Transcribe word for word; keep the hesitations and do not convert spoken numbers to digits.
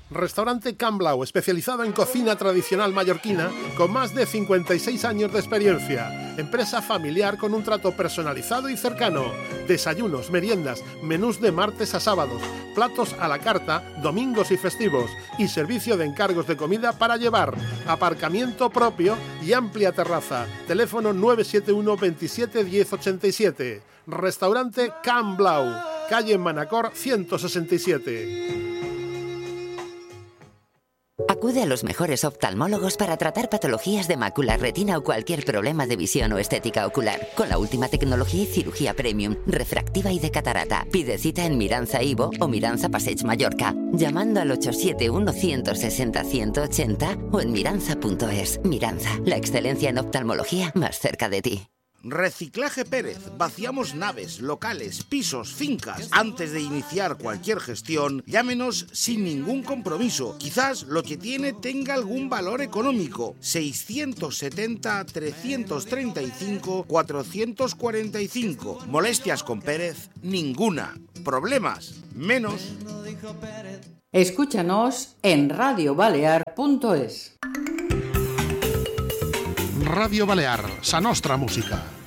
Restaurante Can Blau, especializado en cocina tradicional mallorquina, con más de cincuenta y seis años de experiencia. Empresa familiar con un trato personalizado y cercano. Desayunos, meriendas, menús de martes a sábados, platos a la carta, domingos y festivos, y servicio de encargos de comida para llevar. Aparcamiento propio y amplia terraza. Teléfono nueve siete uno veintisiete diez ochenta y siete. Restaurante Can Blau, calle Manacor ciento sesenta y siete. Acude a los mejores oftalmólogos para tratar patologías de mácula, retina o cualquier problema de visión o estética ocular. Con la última tecnología y cirugía premium, refractiva y de catarata. Pide cita en Miranza Ivo o Miranza Passeig Mallorca, llamando al ocho siete uno, uno seis cero, uno ochenta o en miranza punto es. Miranza, la excelencia en oftalmología más cerca de ti. Reciclaje Pérez. Vaciamos naves, locales, pisos, fincas. Antes de iniciar cualquier gestión, llámenos sin ningún compromiso. Quizás lo que tiene tenga algún valor económico. seiscientos setenta, trescientos treinta y cinco, cuatrocientos cuarenta y cinco. Molestias con Pérez, ninguna. Problemas, menos. Escúchanos en radio balear punto es. Radio Balear, sa nostra música.